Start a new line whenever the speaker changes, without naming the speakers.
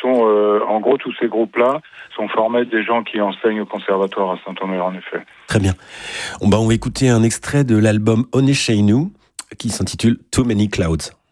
en gros, tous ces groupes-là sont formés des gens qui enseignent au conservatoire à Saint-Omer, en effet.
Très bien. On va écouter un extrait de l'album Onesheinu qui s'intitule Too Many Clouds.